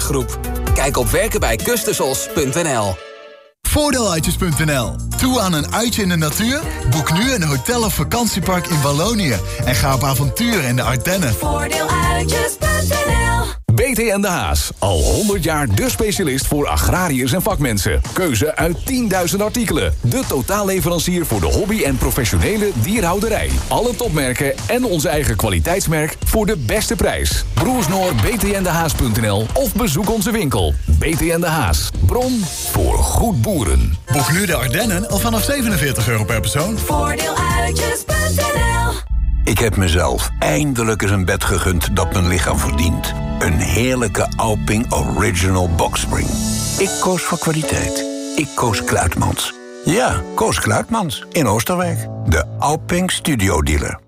Groep. Kijk op werkenbijkustensos.nl. Voordeeluitjes.nl. Toe aan een uitje in de natuur? Boek nu een hotel of vakantiepark in Wallonië en ga op avontuur in de Ardennen. Voordeeluitjes.nl. BT en de Haas. Al 100 jaar de specialist voor agrariërs en vakmensen. Keuze uit 10.000 artikelen. De totaalleverancier voor de hobby- en professionele dierhouderij. Alle topmerken en onze eigen kwaliteitsmerk voor de beste prijs. Broers Noor, btndehaas.nl of bezoek onze winkel. BT en de Haas. Bron voor goed boeren. Boek nu de Ardennen al vanaf €47 per persoon. Voordeeluitjes.nl. Ik heb mezelf eindelijk eens een bed gegund dat mijn lichaam verdient. Een heerlijke Alping Original Boxspring. Ik koos voor kwaliteit. Ik koos Kluitmans. Ja, koos Kluitmans in Oosterwijk. De Alping Studio Dealer.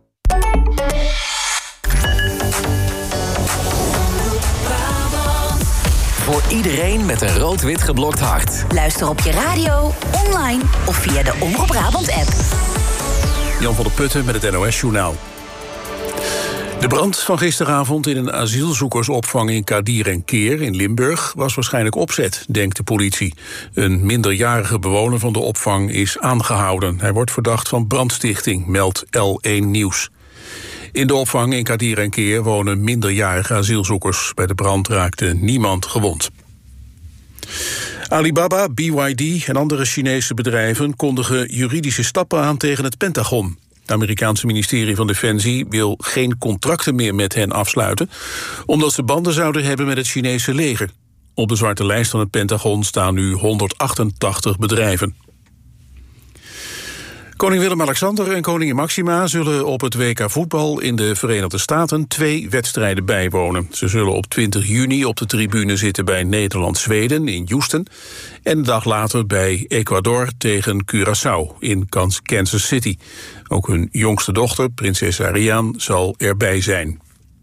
Voor iedereen met een rood-wit geblokt hart. Luister op je radio, online of via de Omroep Brabant-app. Jan van der Putten met het NOS-journaal. De brand van gisteravond in een asielzoekersopvang in Kadir en Keer in Limburg was waarschijnlijk opzet, denkt de politie. Een minderjarige bewoner van de opvang is aangehouden. Hij wordt verdacht van brandstichting, meldt L1 Nieuws. In de opvang in Kadir en Keer wonen minderjarige asielzoekers. Bij de brand raakte niemand gewond. Alibaba, BYD en andere Chinese bedrijven kondigen juridische stappen aan tegen het Pentagon. Het Amerikaanse ministerie van Defensie wil geen contracten meer met hen afsluiten, omdat ze banden zouden hebben met het Chinese leger. Op de zwarte lijst van het Pentagon staan nu 188 bedrijven. Koning Willem-Alexander en koningin Maxima zullen op het WK voetbal in de Verenigde Staten 2 wedstrijden bijwonen. Ze zullen op 20 juni op de tribune zitten bij Nederland-Zweden in Houston en een dag later bij Ecuador tegen Curaçao in Kansas City. Ook hun jongste dochter, prinses Ariane, zal erbij zijn.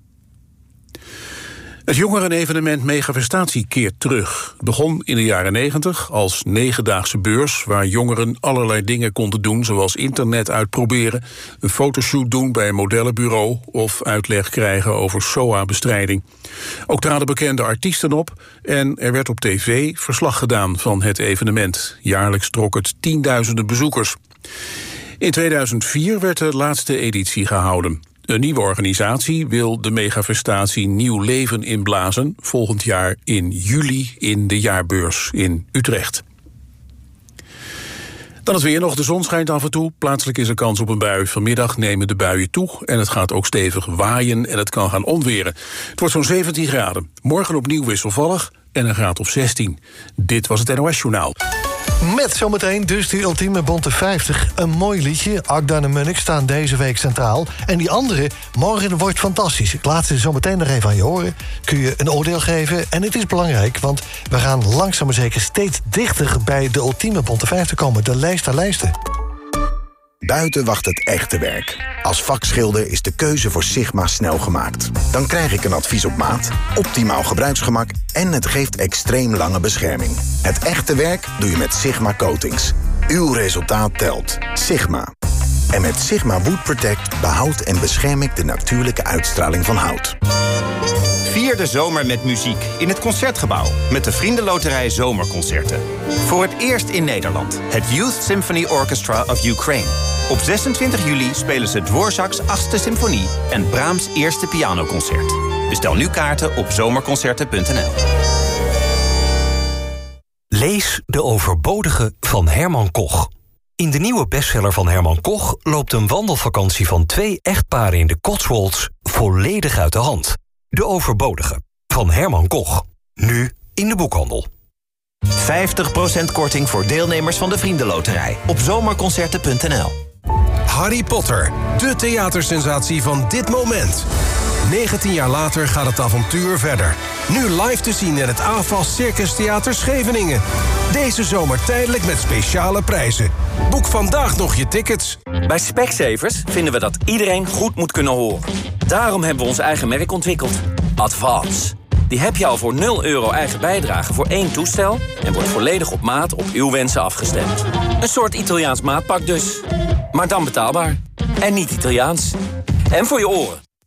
Het jongerenevenement Megafestatie keert terug. Het begon in de jaren 90 als 9-daagse beurs, waar jongeren allerlei dingen konden doen, zoals internet uitproberen, een fotoshoot doen bij een modellenbureau of uitleg krijgen over SOA-bestrijding. Ook traden bekende artiesten op en er werd op tv verslag gedaan van het evenement. Jaarlijks trok het tienduizenden bezoekers. In 2004 werd de laatste editie gehouden. Een nieuwe organisatie wil de megafestatie nieuw leven inblazen, volgend jaar in juli in de jaarbeurs in Utrecht. Dan het weer nog. De zon schijnt af en toe. Plaatselijk is er kans op een bui. Vanmiddag nemen de buien toe en het gaat ook stevig waaien en het kan gaan onweren. Het wordt zo'n 17 graden. Morgen opnieuw wisselvallig en een graad of 16. Dit was het NOS Journaal. Met zometeen dus die ultieme Bonte 50. Een mooi liedje, Akda en Munnik staan deze week centraal. En die andere, Morgen wordt fantastisch. Ik laat ze zometeen nog even aan je horen. Kun je een oordeel geven. En het is belangrijk, want we gaan langzaam maar zeker steeds dichter bij de ultieme Bonte 50 komen. De lijst der lijsten. Buiten wacht het echte werk. Als vakschilder is de keuze voor Sigma snel gemaakt. Dan krijg ik een advies op maat, optimaal gebruiksgemak en het geeft extreem lange bescherming. Het echte werk doe je met Sigma Coatings. Uw resultaat telt. Sigma. En met Sigma Wood Protect behoudt en bescherm ik de natuurlijke uitstraling van hout. Vier de zomer met muziek in het Concertgebouw met de Vriendenloterij Zomerconcerten. Voor het eerst in Nederland, het Youth Symphony Orchestra of Ukraine. Op 26 juli spelen ze Dvorak's 8e symfonie en Brahms' eerste pianoconcert. Bestel nu kaarten op zomerconcerten.nl. Lees De Overbodige van Herman Koch. In de nieuwe bestseller van Herman Koch loopt een wandelvakantie van 2 echtparen in de Cotswolds volledig uit de hand. De Overbodige van Herman Koch. Nu in de boekhandel. 50% korting voor deelnemers van de Vriendenloterij op zomerconcerten.nl. Harry Potter, de theatersensatie van dit moment. 19 jaar later gaat het avontuur verder. Nu live te zien in het AFAS Circus Theater Scheveningen. Deze zomer tijdelijk met speciale prijzen. Boek vandaag nog je tickets. Bij Specsavers vinden we dat iedereen goed moet kunnen horen. Daarom hebben we ons eigen merk ontwikkeld. Advance. Die heb je al voor €0 eigen bijdrage voor 1 toestel en wordt volledig op maat op uw wensen afgestemd. Een soort Italiaans maatpak dus. Maar dan betaalbaar. En niet Italiaans. En voor je oren.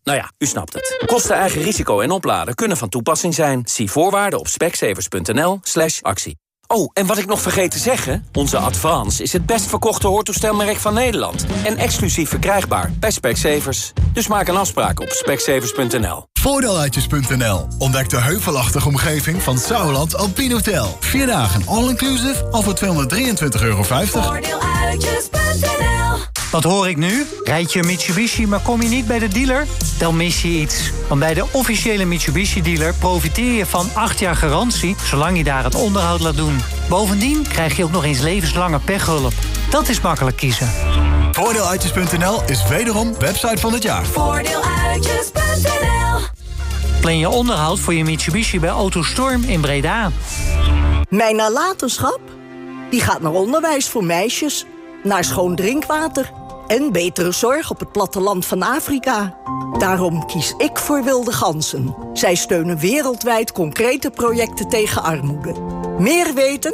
Nou ja, u snapt het. Kosten, eigen risico en opladen kunnen van toepassing zijn. Zie voorwaarden op specsavers.nl/actie. Oh, en wat ik nog vergeet te zeggen... onze Advance is het best verkochte hoortoestelmerk van Nederland. En exclusief verkrijgbaar bij Specsavers. Dus maak een afspraak op specsavers.nl. Voordeeluitjes.nl. Ontdek de heuvelachtige omgeving van Sauerland Alpine Hotel. 4 dagen all-inclusive al voor €223,50. Voordeeluitjes.nl. Wat hoor ik nu? Rijd je een Mitsubishi, maar kom je niet bij de dealer? Dan mis je iets. Want bij de officiële Mitsubishi-dealer profiteer je van 8 jaar garantie... zolang je daar het onderhoud laat doen. Bovendien krijg je ook nog eens levenslange pechhulp. Dat is makkelijk kiezen. Voordeeluitjes.nl is wederom website van het jaar. Voordeeluitjes.nl. Plan je onderhoud voor je Mitsubishi bij Autostorm in Breda. Mijn nalatenschap? Die gaat naar onderwijs voor meisjes, naar schoon drinkwater... en betere zorg op het platteland van Afrika. Daarom kies ik voor Wilde Ganzen. Zij steunen wereldwijd concrete projecten tegen armoede. Meer weten?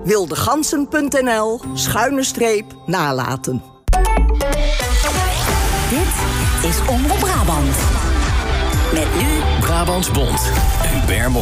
wildegansen.nl/nalaten. Dit is Omroep Brabant. Met nu Brabants Bond. Hubert Mol.